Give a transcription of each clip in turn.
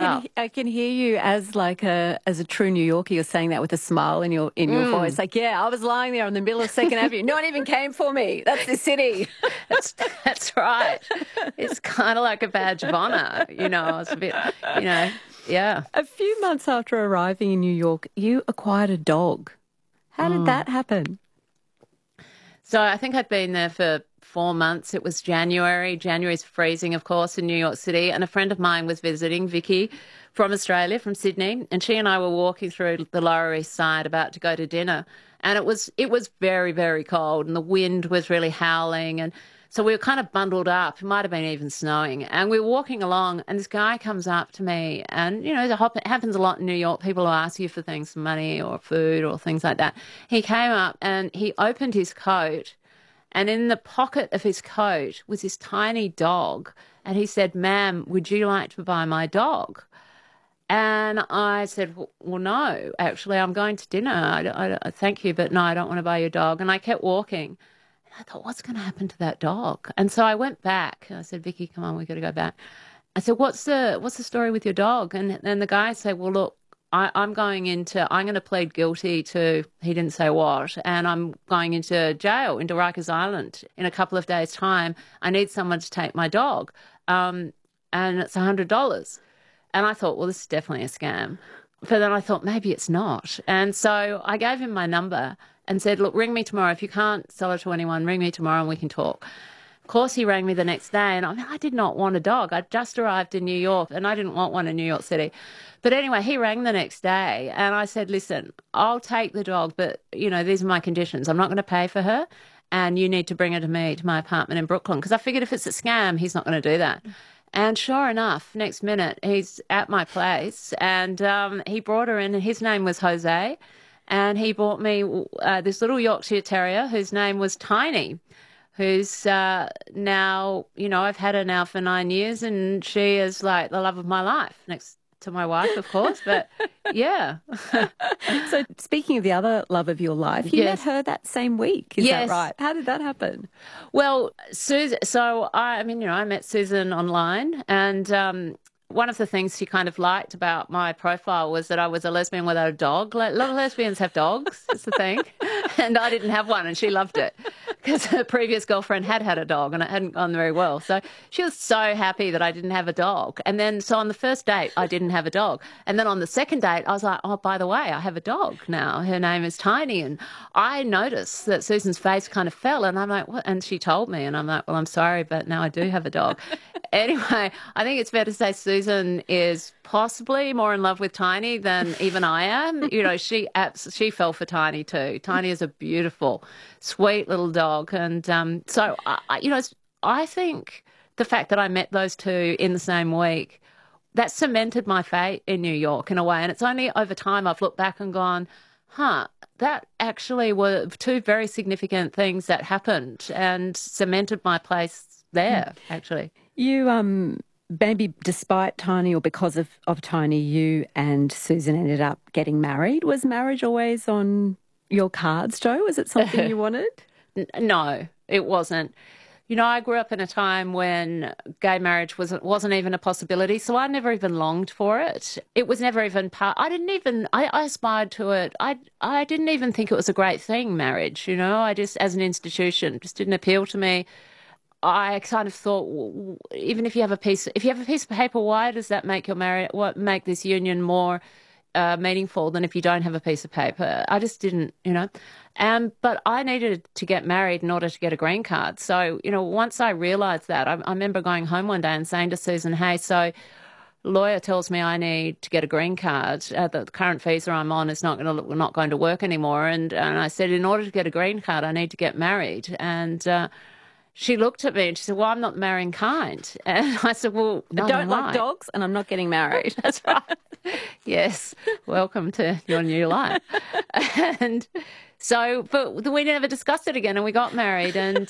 well. I can hear you as as a true New Yorker. You're saying that with a smile in your voice. Like, yeah, I was lying there in the middle of Second Avenue. No one even came for me. That's the city. That's right. It's kind of like a badge of honour, It's a bit, yeah. A few months after arriving in New York, you acquired a dog. How did that happen? So I think I'd been there for 4 months. It was January. January's freezing, of course, in New York City. And a friend of mine was visiting, Vicky, from Australia, from Sydney. And she and I were walking through the Lower East Side about to go to dinner. And it was very, very cold and the wind was really howling. And so we were kind of bundled up. It might have been even snowing. And we were walking along and this guy comes up to me and, it happens a lot in New York. People will ask you for things, money or food or things like that. He came up and he opened his coat and in the pocket of his coat was this tiny dog. And he said, "Ma'am, would you like to buy my dog?" And I said, well, no, actually, I'm going to dinner. I thank you, but no, I don't want to buy your dog. And I kept walking. And I thought, what's going to happen to that dog? And so I went back. I said, "Vicky, come on, we've got to go back." I said, what's the story with your dog? And then the guy said, well, look, I'm going to plead guilty to, he didn't say what, and I'm going into jail, into Rikers Island in a couple of days' time. I need someone to take my dog. And it's $100. And I thought, well, this is definitely a scam. But then I thought, maybe it's not. And so I gave him my number and said, look, ring me tomorrow. If you can't sell it to anyone, ring me tomorrow and we can talk. Of course, he rang me the next day and I did not want a dog. I'd just arrived in New York and I didn't want one in New York City. But anyway, he rang the next day and I said, listen, I'll take the dog, but, these are my conditions. I'm not going to pay for her and you need to bring her to me, to my apartment in Brooklyn. Because I figured if it's a scam, he's not going to do that. And sure enough, next minute, he's at my place and he brought her in and his name was Jose. And he bought me this little Yorkshire Terrier whose name was Tiny, who's now, I've had her now for 9 years and she is like the love of my life, next to my wife, of course, but yeah. So speaking of the other love of your life, you met her that same week, is that right? How did that happen? Well, Susan, so I met Susan online and one of the things she kind of liked about my profile was that I was a lesbian without a dog. Like, a lot of lesbians have dogs, it's the thing. And I didn't have one and she loved it because her previous girlfriend had a dog and it hadn't gone very well. So she was so happy that I didn't have a dog. And then so on the first date, I didn't have a dog. And then on the second date, I was like, oh, by the way, I have a dog now. Her name is Tiny. And I noticed that Susan's face kind of fell and I'm like, what? And she told me and I'm like, well, I'm sorry, but now I do have a dog. Anyway, I think it's fair to say Susan is possibly more in love with Tiny than even I am. She fell for Tiny too. Tiny is a beautiful, sweet little dog. And so, I think the fact that I met those two in the same week, that cemented my fate in New York in a way. And it's only over time I've looked back and gone, that actually were two very significant things that happened and cemented my place there, actually. You, maybe despite Tiny or because of Tiny, you and Susan ended up getting married. Was marriage always on your cards, Jo? Was it something you wanted? No, it wasn't. I grew up in a time when gay marriage wasn't even a possibility, so I never even longed for it. It was never even I aspired to it. I didn't even think it was a great thing, marriage, I just, as an institution, just didn't appeal to me. I kind of thought, even if you have a piece of paper, why does that make make this union more meaningful than if you don't have a piece of paper? I just didn't, But I needed to get married in order to get a green card. So, once I realised that, I remember going home one day and saying to Susan, hey, so lawyer tells me I need to get a green card. The current visa I'm on is not going to work anymore. And I said, in order to get a green card, I need to get married. And she looked at me and she said, well, I'm not marrying kind. And I said, well, I don't like dogs and I'm not getting married. That's right. Yes. Welcome to your new life. And so, but we never discussed it again and we got married and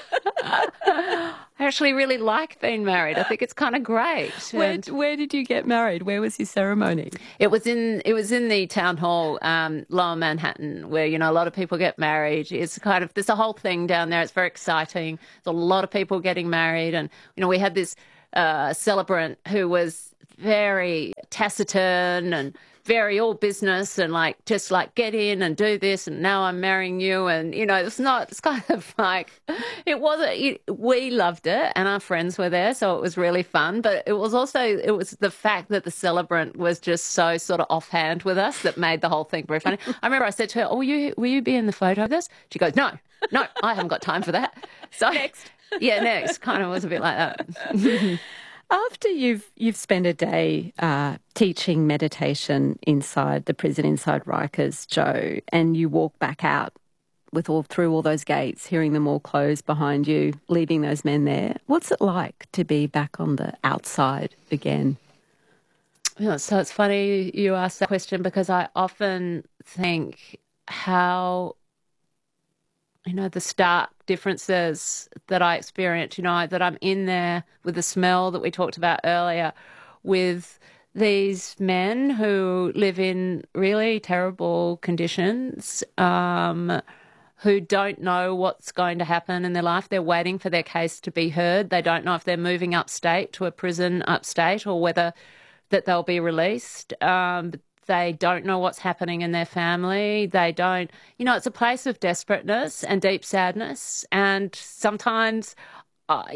I actually really like being married. I think it's kind of great. Where did you get married? Where was your ceremony? It was in the town hall, Lower Manhattan, where, a lot of people get married. It's kind of, there's a whole thing down there. It's very exciting. There's a lot of people getting married. And, we had this celebrant who was very taciturn and very all business and like just like get in and do this and now I'm marrying you, and it's kind of like we loved it and our friends were there, so it was really fun, but it was the fact that the celebrant was just so sort of offhand with us that made the whole thing very funny. I remember I said to her, will you be in the photo of this? She goes, no, I haven't got time for that. So next. Yeah, next. Kind of was a bit like that. After you've spent a day teaching meditation inside the prison, inside Rikers, Jo, and you walk back out through all those gates, hearing them all close behind you, leaving those men there, what's it like to be back on the outside again? So it's funny you ask that question, because I often think how the stark differences that I experience, that I'm in there with the smell that we talked about earlier, with these men who live in really terrible conditions, who don't know what's going to happen in their life. They're waiting for their case to be heard. They don't know if they're moving upstate to a prison upstate or whether that they'll be released. They don't know what's happening in their family. They don't, it's a place of desperateness and deep sadness. And sometimes, I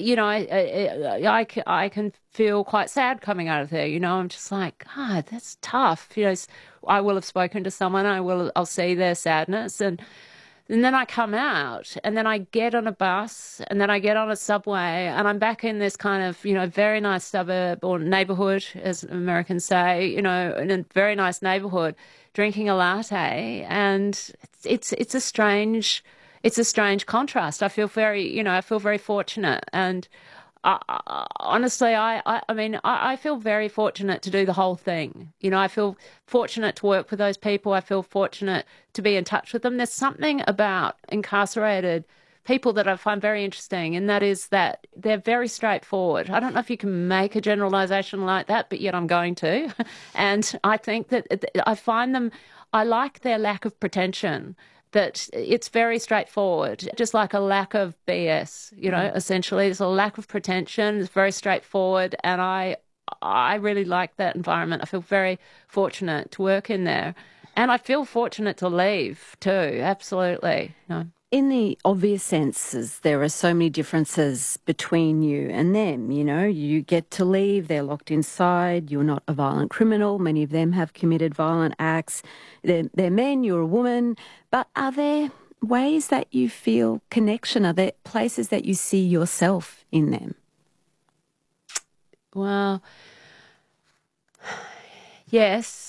can feel quite sad coming out of there. I'm just like, God, that's tough. I will have spoken to someone. I'll see their sadness. And then I come out and then I get on a bus and then I get on a subway and I'm back in this kind of, very nice suburb or neighbourhood, as Americans say, in a very nice neighbourhood, drinking a latte. And it's a strange contrast. I feel very fortunate. And honestly, I feel very fortunate to do the whole thing. I feel fortunate to work with those people. I feel fortunate to be in touch with them. There's something about incarcerated people that I find very interesting, and that is that they're very straightforward. I don't know if you can make a generalisation like that, but yet I'm going to. And I think that I like their lack of pretension, that it's very straightforward, just like a lack of BS, essentially. There's a lack of pretension, it's very straightforward, and I really like that environment. I feel very fortunate to work in there. And I feel fortunate to leave too, absolutely. In the obvious senses, there are so many differences between you and them. You get to leave, they're locked inside, you're not a violent criminal. Many of them have committed violent acts. They're men, you're a woman. But are there ways that you feel connection? Are there places that you see yourself in them? Well, yes.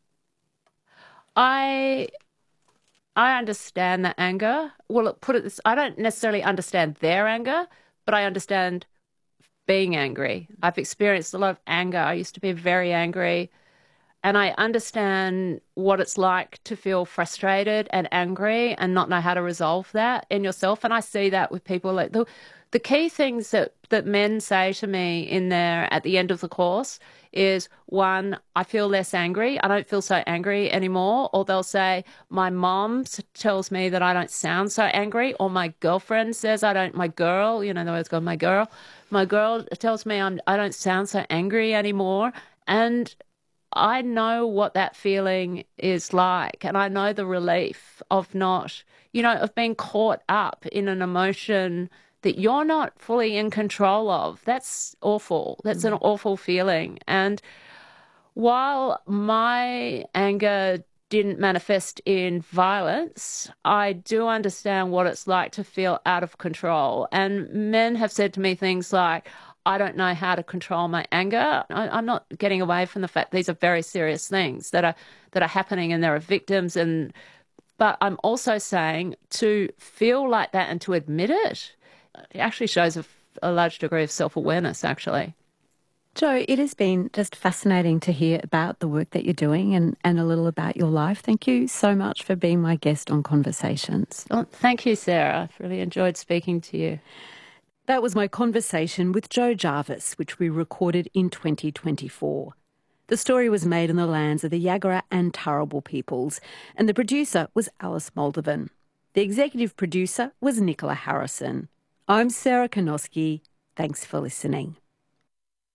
I understand the anger. Well, put it this, I don't necessarily understand their anger, but I understand being angry. I've experienced a lot of anger. I used to be very angry, and I understand what it's like to feel frustrated and angry and not know how to resolve that in yourself. And I see that with people. Like the key things that men say to me in there at the end of the course is, one, I feel less angry. I don't feel so angry anymore. Or they'll say, my mom tells me that I don't sound so angry. Or my girlfriend says my girl, the words go, my girl tells me I don't sound so angry anymore. And I know what that feeling is like. And I know the relief of not, of being caught up in an emotion that you're not fully in control of. That's awful. That's an awful feeling. And while my anger didn't manifest in violence, I do understand what it's like to feel out of control. And men have said to me things like, I don't know how to control my anger. I'm not getting away from the fact these are very serious things that are happening, and there are victims. But I'm also saying to feel like that and to admit it actually shows a large degree of self-awareness, actually. Jo, it has been just fascinating to hear about the work that you're doing and a little about your life. Thank you so much for being my guest on Conversations. Well, thank you, Sarah. I've really enjoyed speaking to you. That was my conversation with Jo Jarvis, which we recorded in 2024. The story was made on the lands of the Yagara and Turrbal peoples, and the producer was Alice Moldovan. The executive producer was Nicola Harrison. I'm Sarah Konoski. Thanks for listening.